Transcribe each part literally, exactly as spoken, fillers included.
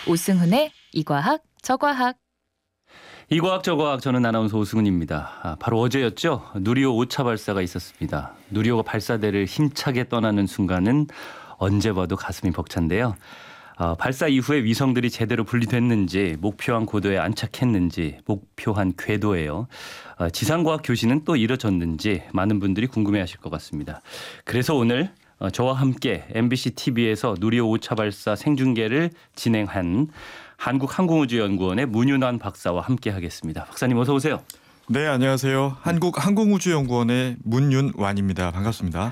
오승훈의 이과학 저과학. 이과학 저과학, 저는 아나운서 오승훈입니다. 아, 바로 어제였죠. 누리호 오 차 발사가 있었습니다. 누리호가 발사대를 힘차게 떠나는 순간은 언제 봐도 가슴이 벅찬데요. 어, 발사 이후에 위성들이 제대로 분리됐는지, 목표한 고도에 안착했는지, 목표한 궤도예요. 어, 지상과학 교신은 또 이뤄졌는지 많은 분들이 궁금해하실 것 같습니다. 그래서 오늘 어, 저와 함께 엠비씨 티비에서 누리호 오 차 발사 생중계를 진행한 한국항공우주연구원의 문윤환 박사와 함께하겠습니다. 박사님 어서 오세요. 네, 안녕하세요. 한국항공우주연구원의 문윤환입니다. 반갑습니다.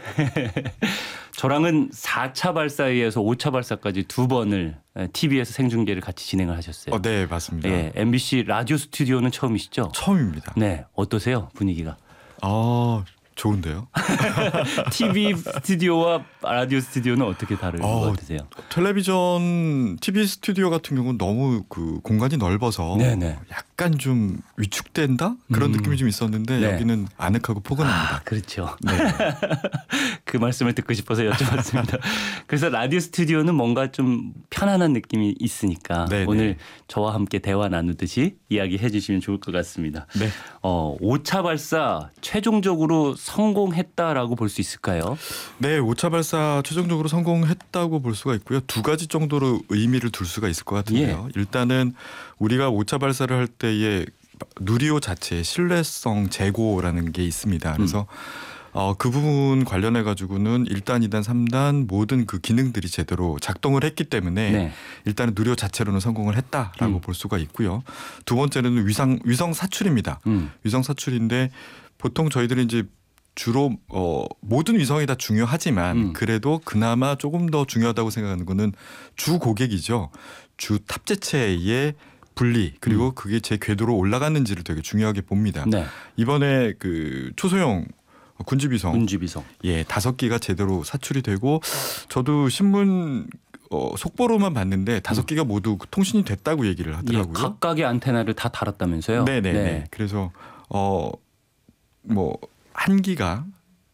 저랑은 사 차 발사에 이어서 오 차 발사까지 두 번을 티비에서 생중계를 같이 진행을 하셨어요. 어, 네, 맞습니다. 예, 엠비씨 라디오 스튜디오는 처음이시죠? 처음입니다. 네, 어떠세요? 분위기가? 아, 좋은데요? 티비 스튜디오와 라디오 스튜디오는 어떻게 다른 어, 것 같으세요? 텔레비전 티비 스튜디오 같은 경우는 너무 그 공간이 넓어서 네네. 약간 좀 위축된다? 그런 음. 느낌이 좀 있었는데 네. 여기는 아늑하고 포근합니다. 아, 그렇죠. 네. 그 말씀을 듣고 싶어서 여쭤봤습니다. 그래서 라디오 스튜디오는 뭔가 좀 편안한 느낌이 있으니까 네네. 오늘 저와 함께 대화 나누듯이 이야기해 주시면 좋을 것 같습니다. 네. 어, 오 차 발사 최종적으로 성공했다라고 볼 수 있을까요? 네, 오 차 발사 최종적으로 성공했다고 볼 수가 있고요. 두 가지 정도로 의미를 둘 수가 있을 것 같은데요. 예. 일단은 우리가 오 차 발사를 할 때에 누리호 자체의 신뢰성 재고라는 게 있습니다. 그래서 음. 어, 그 부분 관련해 가지고는 일 단, 이 단, 삼 단 모든 그 기능들이 제대로 작동을 했기 때문에 네. 일단은 누리호 자체로는 성공을 했다라고 음. 볼 수가 있고요. 두 번째는 위상 위성 사출입니다. 음. 위성 사출인데 보통 저희들이 이제 주로 어, 모든 위성이 다 중요하지만 음. 그래도 그나마 조금 더 중요하다고 생각하는 거는 주 고객이죠. 주 탑재체의 분리 그리고 음. 그게 제 궤도로 올라갔는지를 되게 중요하게 봅니다. 네. 이번에 그 초소형 군집위성 군집위성. 예 다섯 기가 제대로 사출이 되고 저도 신문 어, 속보로만 봤는데 다섯 기가 모두 통신이 됐다고 얘기를 하더라고요. 예, 각각의 안테나를 다 달았다면서요? 네네네. 네. 그래서 어 뭐 한 기가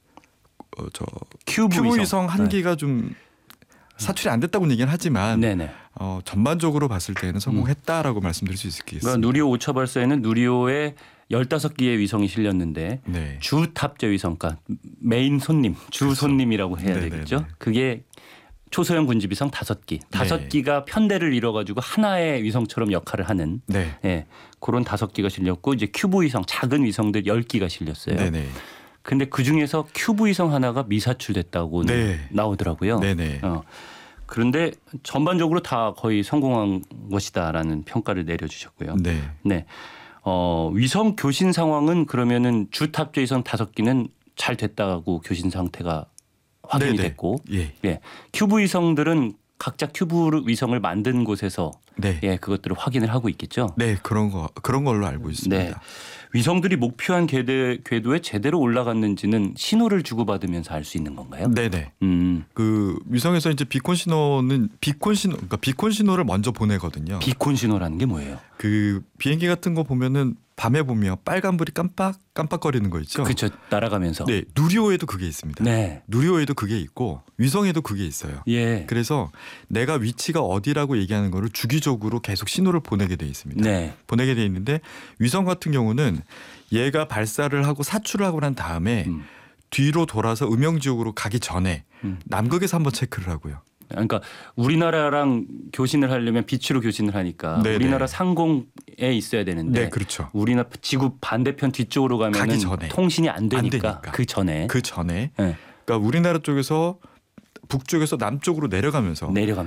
어, 저 큐브, 큐브 위성, 위성 한 네. 기가 좀 사출이 안 됐다고 얘기는 하지만 네네. 어, 전반적으로 봤을 때는 성공했다라고 음. 말씀드릴 수 있겠습니다. 그러니까 누리호 오 차 발사에는 누리호에 열다섯 기의 위성이 실렸는데 네. 주 탑재 위성, 그러니까 메인 손님, 주 그렇죠. 손님이라고 해야 네네네. 되겠죠. 그게 초소형 군집위성 다섯 기, 다섯 네. 기가 편대를 이뤄가지고 하나의 위성처럼 역할을 하는 네. 예, 그런 다섯 기가 실렸고 이제 큐브 위성, 작은 위성들 열 기가 실렸어요. 네네. 근데 그 중에서 큐브 위성 하나가 미사출됐다고 네. 나오더라고요. 네네. 어. 그런데 전반적으로 다 거의 성공한 것이다라는 평가를 내려주셨고요. 네. 네. 어, 위성 교신 상황은 그러면은 주 탑재 위성 다섯 기는 잘 됐다고 교신 상태가 확인이 네네. 됐고, 예. 예, 큐브 위성들은 각자 큐브 위성을 만든 곳에서 네. 예, 그것들을 확인을 하고 있겠죠. 네, 그런 거 그런 걸로 알고 있습니다. 네. 위성들이 목표한 궤도, 궤도에 제대로 올라갔는지는 신호를 주고받으면서 알 수 있는 건가요? 네네. 음. 그 위성에서 이제 비콘 신호는 비콘 신호, 그러니까 비콘 신호를 먼저 보내거든요. 비콘 신호라는 게 뭐예요? 그 비행기 같은 거 보면은 밤에 보면 빨간불이 깜빡 깜빡거리는 거 있죠. 그렇죠. 날아가면서. 네, 누리호에도 그게 있습니다. 네. 누리호에도 그게 있고 위성에도 그게 있어요. 예. 그래서 내가 위치가 어디라고 얘기하는 거를 주기적으로 계속 신호를 보내게 돼 있습니다. 네. 보내게 돼 있는데 위성 같은 경우는 얘가 발사를 하고 사출을 하고 난 다음에 음. 뒤로 돌아서 음영지역으로 가기 전에 음. 남극에서 한번 체크를 하고요. 그러니까 우리나라랑 교신을 하려면 빛으로 교신을 하니까 네네. 우리나라 상공에 있어야 되는데 네, 그렇죠. 우리나라 지구 반대편 뒤쪽으로 가면 가기 전에. 통신이 안 되니까, 안 되니까. 그 전에 그 전에 네. 그러니까 우리나라 쪽에서 북쪽에서 남쪽으로 내려가면서 내려가면서